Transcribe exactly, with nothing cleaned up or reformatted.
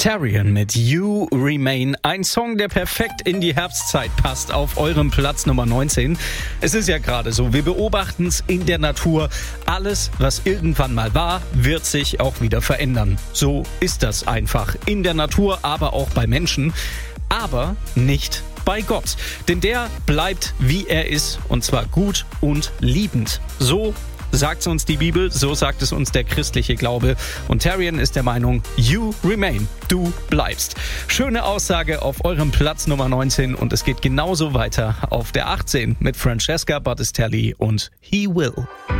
Tarian mit You Remain, ein Song, der perfekt in die Herbstzeit passt, auf eurem Platz Nummer neunzehn. Es ist ja gerade so, wir beobachten es in der Natur. Alles, was irgendwann mal war, wird sich auch wieder verändern. So ist das einfach in der Natur, aber auch bei Menschen. Aber nicht bei Gott. Denn der bleibt, wie er ist, und zwar gut und liebend. So sagt es uns die Bibel, so sagt es uns der christliche Glaube. Und Tarian ist der Meinung, you remain, du bleibst. Schöne Aussage auf eurem Platz Nummer neunzehn, und es geht genauso weiter auf der achtzehn mit Francesca Battistelli und He Will.